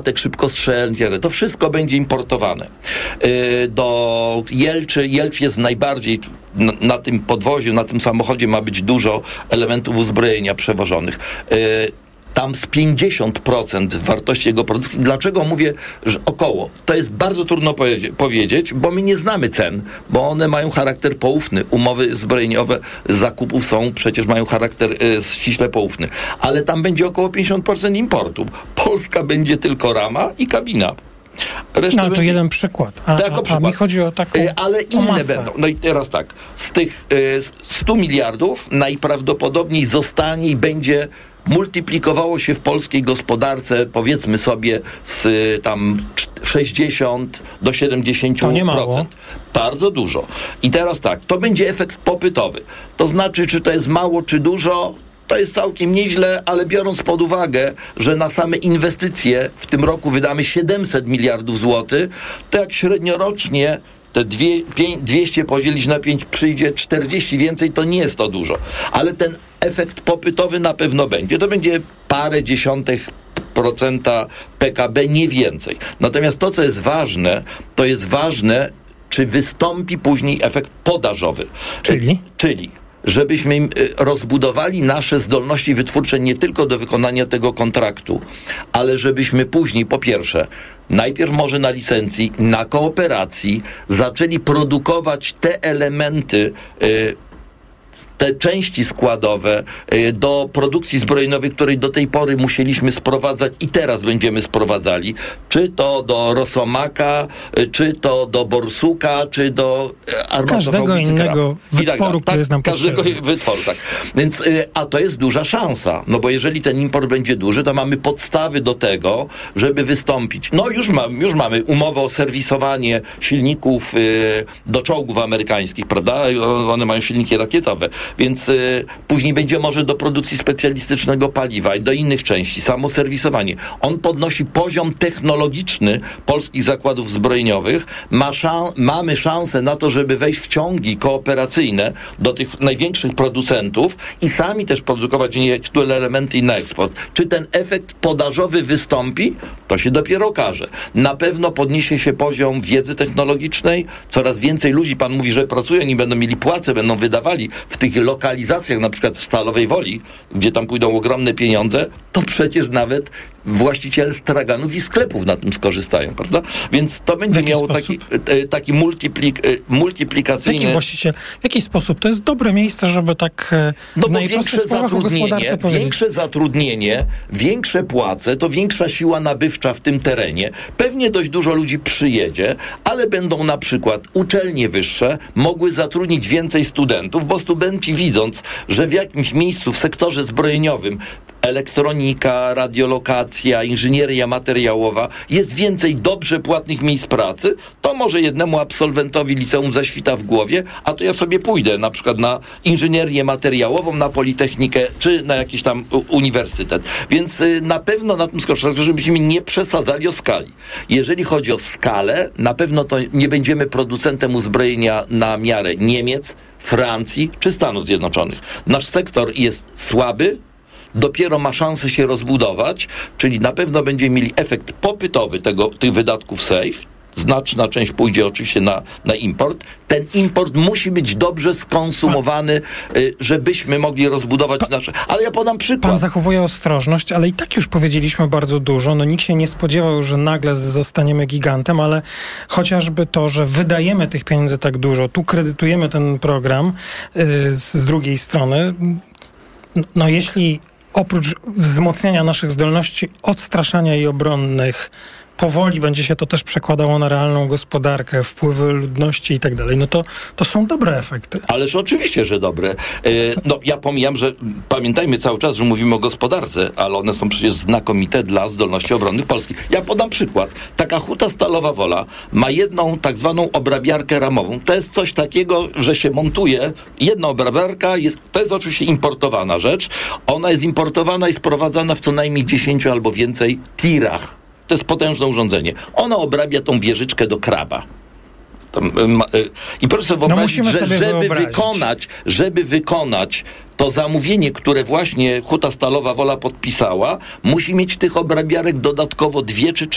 statek szybkostrzelny, to wszystko będzie importowane. Do Jelcz jest najbardziej, na tym podwoziu, na tym samochodzie ma być dużo elementów uzbrojenia przewożonych. Tam z 50% wartości jego produkcji. Dlaczego mówię, że około? To jest bardzo trudno powiedzieć, bo my nie znamy cen, bo one mają charakter poufny. Umowy zbrojeniowe z zakupów przecież mają charakter ściśle poufny. Ale tam będzie około 50% importu. Polska będzie tylko rama i kabina. No to jeden przykład. A mi chodzi o taką ale inne będą. No i teraz tak. Z tych 100 miliardów najprawdopodobniej zostanie i będzie multiplikowało się w polskiej gospodarce, powiedzmy sobie, z tam 60 do 70%. To nie mało. Bardzo dużo. I teraz tak, to będzie efekt popytowy. To znaczy, czy to jest mało, czy dużo, to jest całkiem nieźle, ale biorąc pod uwagę, że na same inwestycje w tym roku wydamy 700 miliardów złotych, to jak średniorocznie te 200 podzielić na 5 przyjdzie 40 więcej, to nie jest to dużo. Ale ten efekt popytowy na pewno będzie. To będzie parę dziesiątych procenta PKB, nie więcej. Natomiast to, co jest ważne, czy wystąpi później efekt podażowy. Czyli żebyśmy rozbudowali nasze zdolności wytwórcze nie tylko do wykonania tego kontraktu, ale żebyśmy później, po pierwsze, najpierw może na licencji, na kooperacji zaczęli produkować te elementy, te części składowe do produkcji zbrojeniowej, której do tej pory musieliśmy sprowadzać i teraz będziemy sprowadzali, czy to do Rosomaka, czy to do Borsuka, czy do każdego innego wytworu, który jest nam potrzebny. Każdego wytworu, tak. Więc, a to jest duża szansa, no bo jeżeli ten import będzie duży, to mamy podstawy do tego, żeby wystąpić. No już mamy umowę o serwisowanie silników do czołgów amerykańskich, prawda? One mają silniki rakietowe. Więc później będzie może do produkcji specjalistycznego paliwa i do innych części, samo serwisowanie. On podnosi poziom technologiczny polskich zakładów zbrojeniowych. Mamy szansę na to, żeby wejść w ciągi kooperacyjne do tych największych producentów i sami też produkować niektóre elementy na eksport. Czy ten efekt podażowy wystąpi? To się dopiero okaże. Na pewno podniesie się poziom wiedzy technologicznej. Coraz więcej ludzi, pan mówi, że pracują, oni będą mieli płace, będą wydawali w tych lokalizacjach, na przykład w Stalowej Woli, gdzie tam pójdą ogromne pieniądze, to przecież nawet właściciele straganów i sklepów na tym skorzystają, prawda? Więc to będzie miało taki multiplikacyjny... W jaki sposób? To jest dobre miejsce, żeby tak no bo większe zatrudnienie, większe płace, to większa siła nabywcza w tym terenie. Pewnie dość dużo ludzi przyjedzie, ale będą na przykład uczelnie wyższe mogły zatrudnić więcej studentów, bo studenci widząc, że w jakimś miejscu w sektorze zbrojeniowym elektronika, radiolokacja, inżynieria materiałowa, jest więcej dobrze płatnych miejsc pracy, to może jednemu absolwentowi liceum zaświta w głowie, a to ja sobie pójdę na przykład na inżynierię materiałową, na Politechnikę, czy na jakiś tam uniwersytet. Więc na pewno na tym skorzystać, żebyśmy nie przesadzali o skali. Jeżeli chodzi o skalę, na pewno to nie będziemy producentem uzbrojenia na miarę Niemiec, Francji czy Stanów Zjednoczonych. Nasz sektor jest słaby, dopiero ma szansę się rozbudować, czyli na pewno będziemy mieli efekt popytowy tych wydatków SAFE. Znaczna część pójdzie oczywiście na import. Ten import musi być dobrze skonsumowany, żebyśmy mogli rozbudować nasze... Ale ja podam przykład. Pan zachowuje ostrożność, ale i tak już powiedzieliśmy bardzo dużo. No nikt się nie spodziewał, że nagle zostaniemy gigantem, ale chociażby to, że wydajemy tych pieniędzy tak dużo, tu kredytujemy ten program z drugiej strony, no jeśli oprócz wzmocnienia naszych zdolności odstraszania i obronnych powoli będzie się to też przekładało na realną gospodarkę, wpływy ludności i tak dalej, no to są dobre efekty. Ależ oczywiście, że dobre. No ja pomijam, że pamiętajmy cały czas, że mówimy o gospodarce, ale one są przecież znakomite dla zdolności obronnych Polski. Ja podam przykład. Taka Huta Stalowa Wola ma jedną tak zwaną obrabiarkę ramową. To jest coś takiego, że się montuje. Jedna obrabiarka, to jest oczywiście importowana rzecz. Ona jest importowana i sprowadzana w co najmniej 10 albo więcej tirach. To jest potężne urządzenie. Ona obrabia tą wieżyczkę do kraba. I proszę sobie wyobrazić, żeby wykonać to zamówienie, które właśnie Huta Stalowa Wola podpisała, musi mieć tych obrabiarek dodatkowo 2 czy 3.